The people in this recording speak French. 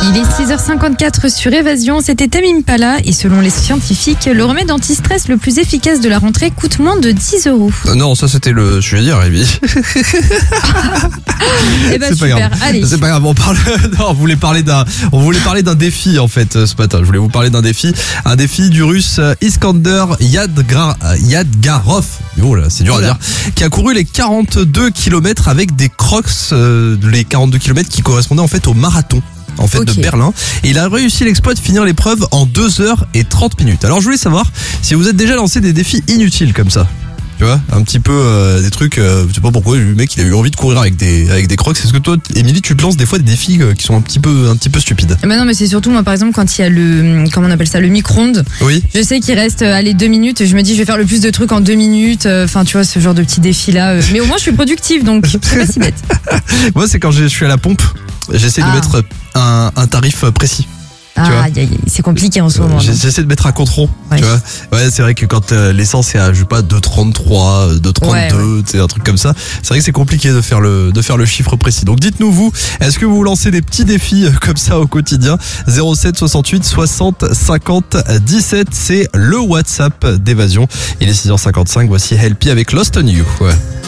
Il est 6h54 sur Évasion, c'était Tame Impala et selon les scientifiques, le remède anti-stress le plus efficace de la rentrée coûte moins de 10 €. Non, ça c'était le sujet, Rémi. Eh ben C'est pas super, grave. allez. C'est pas grave, non, on voulait parler d'un défi en fait ce matin. Je voulais vous parler d'un défi du russe Iskander Yadgarov. Oh là, c'est dur à dire. Qui a couru les 42 km avec des Crocs, les 42 km qui correspondaient en fait au marathon. De Berlin. Et il a réussi l'exploit de finir l'épreuve en 2h30. Alors je voulais savoir si vous êtes déjà lancé des défis inutiles comme ça. Tu vois, un petit peu des trucs, je sais pas pourquoi le mec il a eu envie de courir avec des Crocs. Est-ce que toi, Émilie, tu te lances des fois des défis qui sont un petit peu stupides? Mais non, mais c'est surtout moi par exemple quand il y a le, comment on appelle ça, le micro-ondes. Oui. Je sais qu'il reste 2 minutes, je me dis je vais faire le plus de trucs en 2 minutes, enfin tu vois ce genre de petits défis là. Mais au moins je suis productive donc c'est pas si bête. Moi c'est quand je suis à la pompe, j'essaie de mettre un tarif précis. C'est compliqué en ce moment. J'essaie de mettre un compte rond, ouais. Tu vois. Ouais, c'est vrai que quand l'essence est à, je sais pas, 2,33, 2,32, ouais. C'est un truc comme ça. C'est vrai que c'est compliqué de faire le chiffre précis. Donc dites-nous vous, est-ce que vous vous lancez des petits défis comme ça au quotidien? 07 68 60 50 17, c'est le WhatsApp d'Évasion. Il est 6h55, voici Helpy avec Lost on You. Ouais.